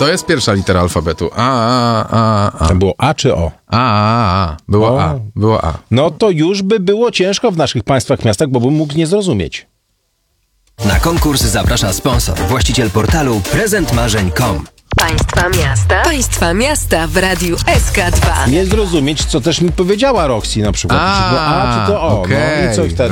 To jest pierwsza litera alfabetu. A. To było A czy O? Było A. No to już by było ciężko w naszych państwach, miastach, bo bym mógł nie zrozumieć. Na konkurs zaprasza sponsor, właściciel portalu prezentmarzeń.com. Państwa miasta w radiu SK2. Nie zrozumieć, co też mi powiedziała Roxy na przykład. Czy to A, czy to O. Okej. No i co wtedy?